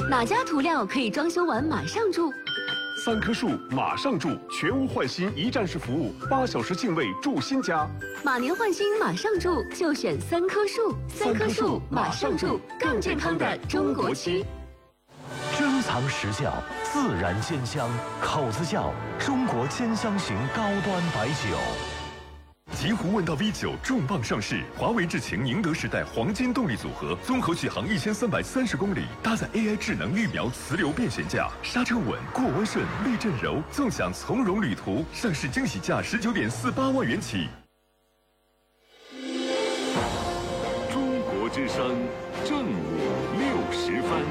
哪家涂料可以装修完马上住 ？3棵树马上住，全屋换新一站式服务，8小时净位住新家。 马年换新马上住，就选3棵树。3棵树马上住，更健康的中国区。 珍藏时效，自然鲜香，口子窖中国兼香型高端白酒。 极狐问道 V9 重磅上市，华为智擎宁德时代黄金动力组合，综合续航1330公里，搭载 AI 智能预瞄磁流变悬架，刹车稳，过弯顺，避震柔，纵享从容旅途。上市惊喜价19.48万元起。 中国之声，正午6时分。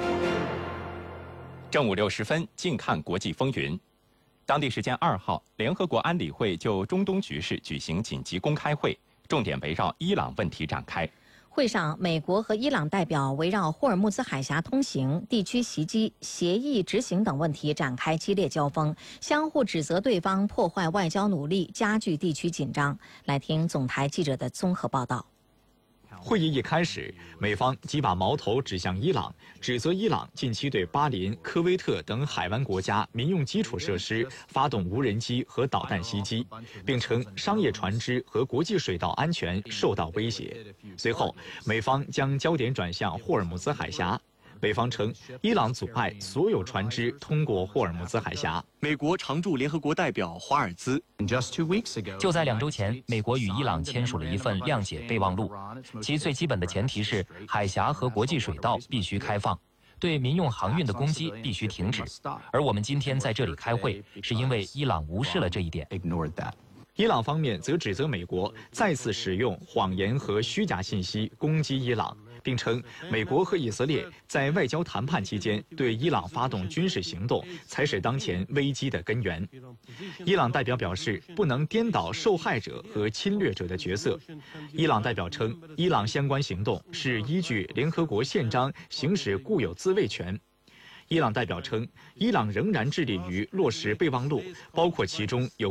正午6时分，近看国际风云。当地时间2号，联合国安理会就中东局势举行紧急公开会，重点围绕伊朗问题展开。 会上，美国和伊朗代表围绕霍尔木兹海峡通行、地区袭击、协议执行等问题展开激烈交锋，相互指责对方破坏外交努力，加剧地区紧张。来听总台记者的综合报道。 会议一开始，美方即把矛头指向伊朗，指责伊朗近期对巴林、科威特等海湾国家民用基础设施发动无人机和导弹袭击，并称商业船只和国际水道安全受到威胁。随后，美方将焦点转向霍尔木兹海峡。美方称，伊朗阻碍所有船只通过霍尔木兹海峡。 美国常驻联合国代表华尔兹就在2周前，美国与伊朗签署了一份谅解备忘录，其最基本的前提是海峡和国际水道必须开放，对民用航运的攻击必须停止。而我们今天在这里开会，是因为伊朗无视了这一点。 伊朗方面则指责美国再次使用谎言和虚假信息攻击伊朗，并称美国和以色列在外交谈判期间对伊朗发动军事行动才是当前危机的根源。伊朗代表表示，不能颠倒受害者和侵略者的角色。伊朗代表称，伊朗相关行动是依据联合国宪章行使固有自卫权。伊朗代表称，伊朗仍然致力于落实备忘录，包括其中有